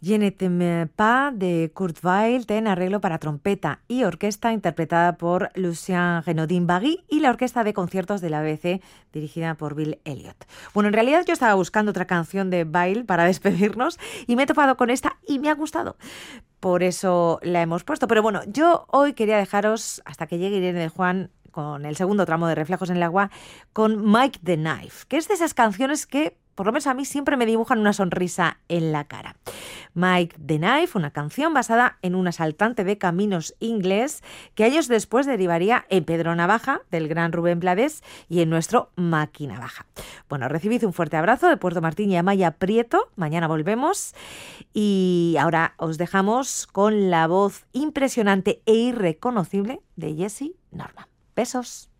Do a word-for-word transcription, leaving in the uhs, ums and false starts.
Je ne t'aime pas de Kurt Weill, en arreglo para trompeta y orquesta interpretada por Lucien Renaudin-Barry y la Orquesta de Conciertos de la B B C dirigida por Bill Elliott. Bueno, en realidad yo estaba buscando otra canción de Weill para despedirnos y me he topado con esta y me ha gustado. Por eso la hemos puesto. Pero bueno, yo hoy quería dejaros, hasta que llegue Irene de Juan, con el segundo tramo de Reflejos en el Agua, con Mike the Knife, que es de esas canciones que, por lo menos a mí, siempre me dibujan una sonrisa en la cara. Mike the Knife, una canción basada en un asaltante de caminos inglés que años después derivaría en Pedro Navaja, del gran Rubén Blades, y en nuestro Maki Navaja. Bueno, recibid un fuerte abrazo de Puerto Martín y Amaya Prieto. Mañana volvemos. Y ahora os dejamos con la voz impresionante e irreconocible de Jessye Norman. Besos.